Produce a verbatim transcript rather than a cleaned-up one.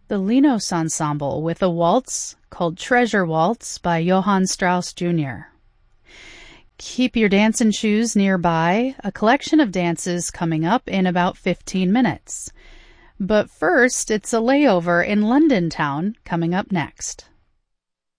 The Linos Ensemble with a waltz called Treasure Waltz by Johann Strauss Junior Keep your dancing shoes nearby, a collection of dances coming up in about fifteen minutes. But first, it's a layover in London town coming up next.